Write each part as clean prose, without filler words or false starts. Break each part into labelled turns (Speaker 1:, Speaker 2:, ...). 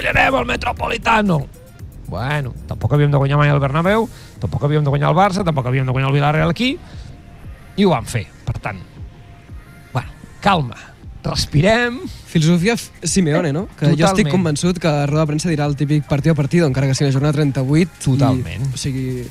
Speaker 1: guanyarem el Metropolitano. Bueno, tampoc havíem de guanyar mai el Bernabéu, tampoc havíem de guanyar el Barça, tampoc havíem de guanyar el Villarreal aquí, i ho vam fer. Per tant, bueno, calma, respirem.
Speaker 2: Filosofia Simeone, no? Que
Speaker 1: Totalment.
Speaker 2: jo estic convençut que a roda de premsa dirà el típic partido a partido, encara que sigui la jornada 38.
Speaker 1: Totalment.
Speaker 2: O sigui,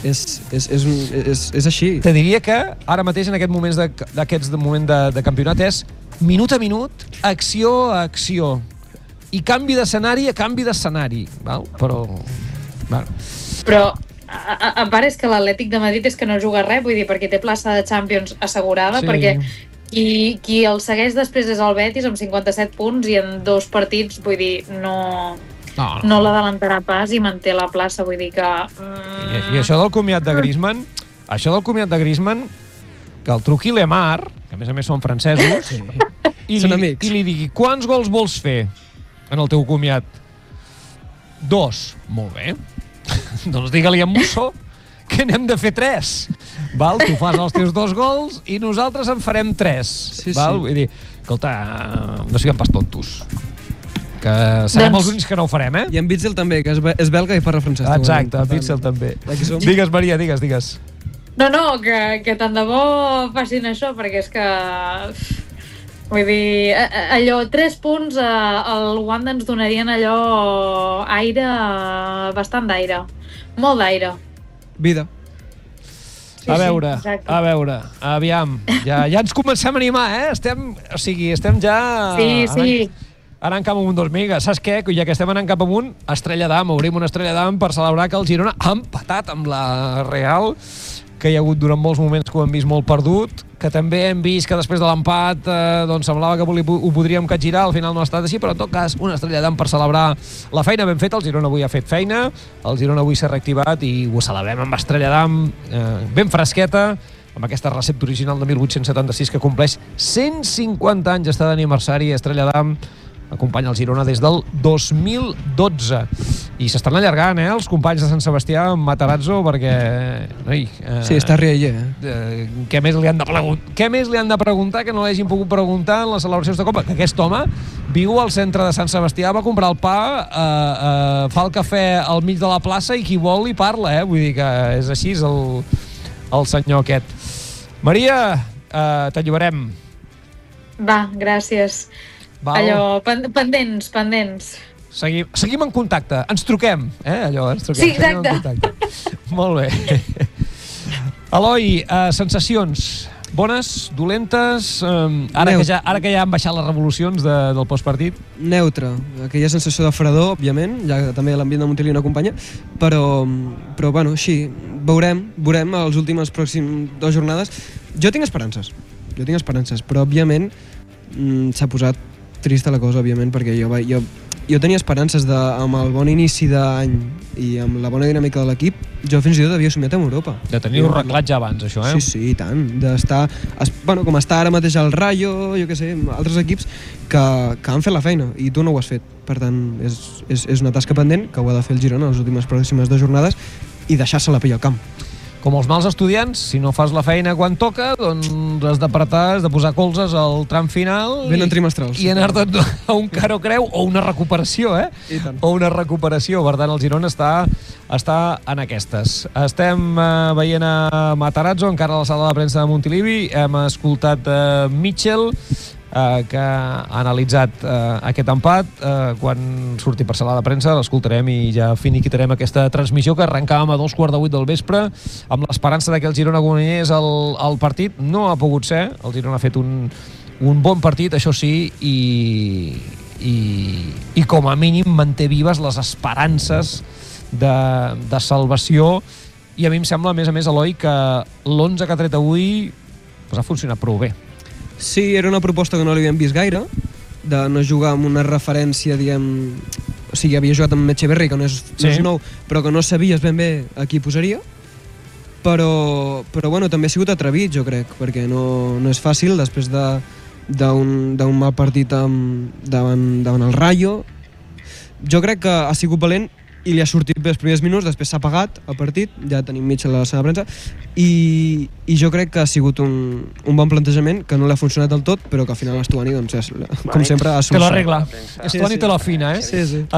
Speaker 2: és així.
Speaker 1: Te diria que ara mateix en aquest moment de campionat és minut a minut, acció a acció. I canvi d'escenari a canvi d'escenari. Però... Bueno.
Speaker 3: Però a part és que l'Atlètic de Madrid és que no juga res, vull dir, perquè té plaça de Champions assegurada,
Speaker 1: Sí.
Speaker 3: perquè qui el segueix després és el Betis amb 57 punts i en 2 partits, vull dir, no l'adelantarà pas i manté la plaça, vull dir que...
Speaker 1: I això del comiat de Griezmann, que el truqui Lemar, que a més són francesos,
Speaker 2: Sí.
Speaker 1: i
Speaker 2: Són amics.
Speaker 1: li digui, quants gols vols fer en el teu comiat? 2. Molt bé. Doncs digue-li a Musso que n'hem de fer 3. Val? Tu fas els teus 2 gols i nosaltres en farem 3.
Speaker 2: Sí,
Speaker 1: val?
Speaker 2: sí.
Speaker 1: Vull dir, escolta, no siguem pas tontos. Que serem els únics que no ho farem,
Speaker 2: I en Witzel també, que és belga i parla francès.
Speaker 1: Exacte, en Witzel també.
Speaker 2: Aquí som.
Speaker 1: Digues, Maria, digues.
Speaker 3: No, que tant de bo facin això, perquè és que... Vull dir, allò, 3 punts al Wanda ens donarien allò aire, bastant d'aire. Molt d'aire.
Speaker 2: Vida.
Speaker 3: Sí,
Speaker 1: A veure,
Speaker 3: exacte.
Speaker 1: aviam, ja ens comencem a animar, Estem ja...
Speaker 3: Sí.
Speaker 1: Anant cap amunt, doncs, amiga, saps què? Ja que estem anant cap amunt, Estrella d'Am, obrim una Estrella d'Am per celebrar que el Girona ha empatat amb la Real, que hi ha hagut durant molts moments que ho hem vist molt perdut, que també hem vist que després de l'empat doncs semblava que ho podríem capgirar, al final no ha estat així, però en tot cas una Estrella d'Am per celebrar la feina ben feta. El Girona avui ha fet feina, el Girona avui s'ha reactivat i ho celebrem amb Estrella d'Am ben fresqueta, amb aquesta recepta original de 1876 que compleix 150 anys, està d'aniversari. Estrella d'Am acompanya el Girona des del 2012 i s'estan allargant els companys de Sant Sebastià amb Matarazzo, perquè
Speaker 2: Sí, està rialler.
Speaker 1: què més li han de preguntar que no l'hagin pogut preguntar en les celebracions de Copa? Que aquest home viu al centre de Sant Sebastià, va comprar el pa, fa el cafè al mig de la plaça i qui vol li parla, vull dir que és així el senyor aquest. Maria, t'enllobarem.
Speaker 3: Va, gràcies.
Speaker 1: Val.
Speaker 3: Allò, pendents.
Speaker 1: Seguim en contacte, ens truquem, ens truquem.
Speaker 3: Sí, exacte.
Speaker 1: Molt bé. Eloi, sensacions bones, dolentes, ara que ja han baixat les revolucions del postpartit?
Speaker 2: Neutre. Aquella sensació de fredor, òbviament, ja que també l'ambient de Montilivi no acompanya, però bueno, així, veurem les últimes pròximes 2 jornades. Jo tinc esperances, però òbviament s'ha posat trista la cosa, òbviament, perquè jo tenia esperances amb el bon inici d'any i amb la bona dinàmica de l'equip, jo fins i tot havia somiat amb Europa.
Speaker 1: De tenir-ho arreglat ja abans, això,
Speaker 2: Sí, i tant. D'estar, com està ara mateix el Rayo, jo què sé, altres equips que han fet la feina i tu no ho has fet. Per tant, és una tasca pendent que ho ha de fer el Girona les últimes pròximes 2 jornades i deixar-se la pell al camp.
Speaker 1: Com els mals estudiants, si no fas la feina quan toca, doncs has d'apartar, has de posar colzes al tram final
Speaker 2: Venen trimestrals.
Speaker 1: I anar-te'n a un caro creu o una recuperació,
Speaker 2: I tant.
Speaker 1: O una recuperació. Per tant, el Girona està en aquestes. Estem veient a Matarazzo, encara a la sala de premsa de Montilivi. Hem escoltat Mitchell, que ha analitzat aquest empat. Quan surti per sala de premsa l'escoltarem i ja finiquitarem aquesta transmissió que arrencàvem a 7:15 del vespre amb l'esperança que el Girona guanyés el partit. No ha pogut ser, el Girona ha fet un bon partit, això sí, i com a mínim manté vives les esperances de salvació. I a mi em sembla, a més, Eloi, que l'11 que ha tret avui ha funcionat prou bé.
Speaker 2: Sí, era una proposta que no l'havíem vist gaire, de no jugar amb una referència, diguem... O sigui, havia jugat amb Echeverri, que no és nou, però que no sabies ben bé a qui posaria. Però bueno, també ha sigut atrevit, jo crec, perquè no és fàcil, després d'un mal partit davant el Rayo. Jo crec que ha sigut valent i li ha sortit bé els primers minuts, després s'ha apagat el partit, ja tenim Mitchell a la sala de premsa, i jo crec que ha sigut un bon plantejament, que no l'ha funcionat del tot, però que al final Estuani, doncs, com sempre, ha solucionat.
Speaker 1: Te l'arregla. Estuani te l'afina,
Speaker 2: Sí.